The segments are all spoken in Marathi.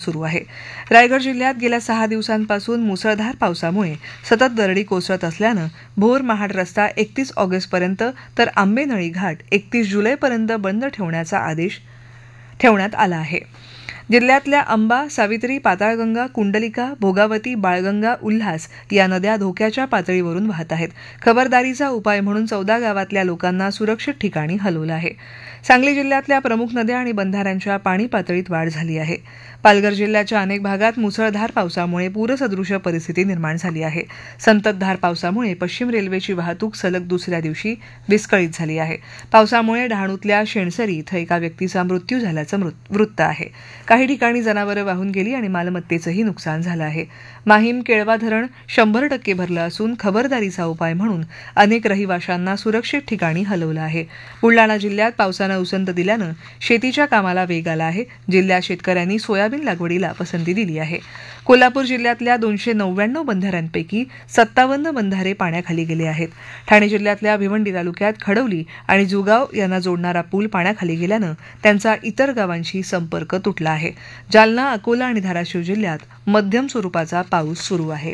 सुरू आहे. रायगड जिल्ह्यात गेल्या 6 दिवसांपासून मुसळधार पावसामुळे सतत दरडी कोसळत असल्यानं भोर महाड रस्ता 31 ऑगस्टपर्यंत तर आंबेनळी घाट 31 जुलैपर्यंत बंद ठेवण्याचा आदेश ठेवण्यात आला आहे. जिल्ह्यातल्या अंबा, सावित्री, पाताळगंगा, कुंडलिका, भोगावती, बाळगंगा, उल्हास या नद्या धोक्याच्या पातळीवरून वाहत आहेत. खबरदारीचा उपाय म्हणून 14 गावातल्या लोकांना सुरक्षित ठिकाणी हलवलं आहे. सांगली जिल्ह्यातल्या प्रमुख नद्या आणि बंधाऱ्यांच्या पाणी पातळीत वाढ झाली आहे. पालघर जिल्ह्याच्या अनेक भागात मुसळधार पावसामुळे पूरसदृश परिस्थिती निर्माण झाली आहे. संततधार पावसामुळे पश्चिम रेल्वेची वाहतूक सलग दुसऱ्या दिवशी विस्कळीत झाली आहे. पावसामुळे डहाणूतल्या शेणसरी इथं एका व्यक्तीचा मृत्यू झाल्याचं वृत्त आहे. काही ठिकाणी जनावरं वाहून गेली आणि मालमत्तेचंही नुकसान झालं आहे. माहीम केळवा धरण 100% भरलं असून खबरदारीचा उपाय म्हणून अनेक रहिवाशांना सुरक्षित ठिकाणी हलवलं आहे. बुलडाणा जिल्ह्यात पावसानं उसंत दिल्यानं शेतीच्या कामाला वेग आला आहे. जिल्ह्यात शेतकऱ्यांनी सोयाबीन लागवडीला पसंती दिली आहे. कोल्हापूर जिल्ह्यातल्या 299 बंधाऱ्यांपैकी 57 बंधारे पाण्याखाली गेले आहेत. ठाणे जिल्ह्यातल्या भिवंडी तालुक्यात खडवली आणि जुगाव यांना जोडणारा पूल पाण्याखाली गेल्यानं त्यांचा इतर गावांशी संपर्क तुटला आहे. जालना, अकोला आणि धाराशिव जिल्ह्यात मध्यम स्वरूपाचा पाऊस सुरू आहे.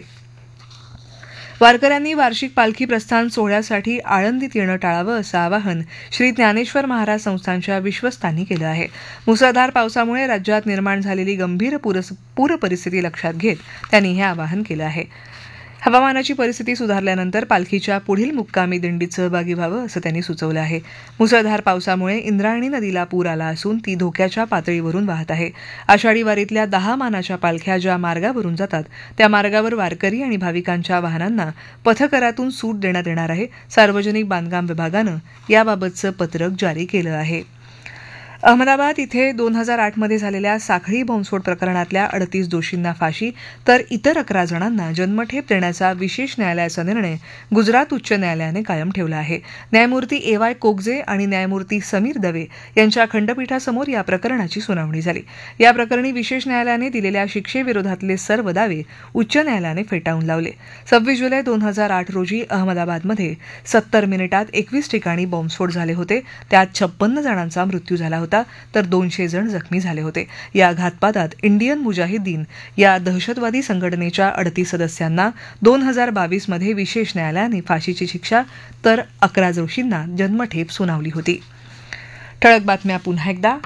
वारकऱ्यांनी वार्षिक पालखी प्रस्थान सोहळ्यासाठी आळंदीत येणं टाळावं असं आवाहन श्री ज्ञानेश्वर महाराज संस्थानच्या विश्वस्तांनी केलं आहे. मुसळधार पावसामुळे राज्यात निर्माण झालेली गंभीर पूर परिस्थिती लक्षात घेत त्यांनी हे आवाहन केलं आहे. हवामानाची परिस्थिती सुधारल्यानंतर पालखीच्या पुढील मुक्कामी दिंडीत सहभागी व्हावं असं त्यांनी सुचवलं आहे. मुसळधार पावसामुळे इंद्रायणी नदीला पूर आला असून ती धोक्याच्या पातळीवरून वाहत आहे. आषाढी वारीतल्या 10 मानाच्या पालख्या ज्या मार्गावरून जातात त्या मार्गावर वारकरी आणि भाविकांच्या वाहनांना पथकरातून सूट देण्यात येणार आहे. सार्वजनिक बांधकाम विभागानं याबाबतचं पत्रक जारी केलं आहे. अहमदाबाद इथे 2008 मध्ये झालेल्या साखळी बॉम्बस्फोट प्रकरणातल्या 38 दोषींना फाशी तर इतर 11 जणांना जन्मठेप देण्याचा विशेष न्यायालयाचा निर्णय गुजरात उच्च न्यायालयाने कायम ठेवला आहे. न्यायमूर्ती AY कोगजे आणि न्यायमूर्ती समीर दवे यांच्या खंडपीठासमोर या प्रकरणाची सुनावणी झाली. या प्रकरणी विशेष न्यायालयाने दिलेल्या शिक्षेविरोधातले सर्व दावे उच्च न्यायालयाने फेटाळून लावले. 26 जुलै 2008 रोजी अहमदाबादमध्ये 70 मिनिटात 21 ठिकाणी बॉम्बस्फोट झाले होते. त्यात 56 जणांचा मृत्यू झाला होता तर 200 जण जखमी झाले होते. या घातपातात इंडियन मुजाहिदीन या दहशतवादी संघटनेच्या 38 सदस्यांना 2022 मध्ये विशेष न्यायालयाने फाशीची शिक्षा तर 11 दोषींना जन्मठेप सुनावली होती. ठळक बातम्या पुन्हा एकदा.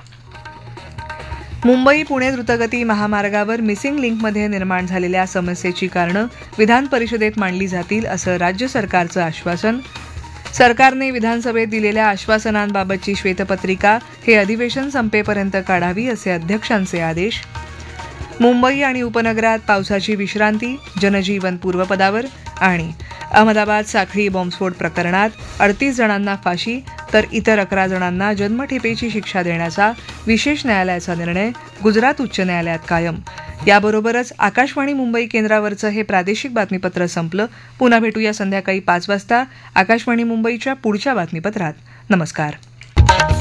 मुंबई पुणे द्रुतगती महामार्गावर मिसिंग लिंकमध्ये निर्माण झालेल्या समस्येची कारणं विधान परिषदेत मांडली जातील असं राज्य सरकारचं आश्वासन. सरकारने विधानसभेत दिलेल्या आश्वासनांबाबतची श्वेतपत्रिका हे अधिवेशन संपेपर्यंत काढावी असे अध्यक्षांचे आदेश. मुंबई आणि उपनगरात पावसाची विश्रांती, जनजीवन पूर्वपदावर. आणि अहमदाबाद साखळी बॉम्बस्फोट प्रकरणात 38 जणांना फाशी तर इतर 11 जणांना जन्मठेपेची शिक्षा देण्याचा विशेष न्यायालयाचा निर्णय गुजरात उच्च न्यायालयात कायम. याबरोबरच आकाशवाणी मुंबई केंद्रावरचं हे प्रादेशिक बातमीपत्र संपलं. पुन्हा भेटूया संध्याकाळी 5 वाजता आकाशवाणी मुंबईच्या पुढच्या बातमीपत्रात. नमस्कार.